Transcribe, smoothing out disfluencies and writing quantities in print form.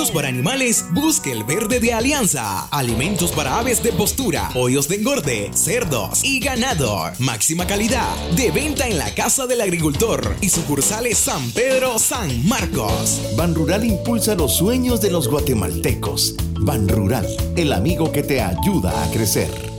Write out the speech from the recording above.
Alimentos para animales, busque el verde de Alianza. Alimentos para aves de postura, pollos de engorde, cerdos y ganado. Máxima calidad. De venta en la Casa del Agricultor y sucursales San Pedro, San Marcos. Banrural impulsa los sueños de los guatemaltecos. Banrural, el amigo que te ayuda a crecer.